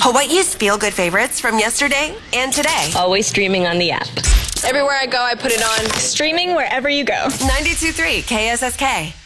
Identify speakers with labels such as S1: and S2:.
S1: Hawaii's feel-good favorites from yesterday and today.
S2: Always streaming on the app.
S3: Everywhere I go, I put it on.
S2: Streaming wherever you go.
S1: 92.3 KSSK.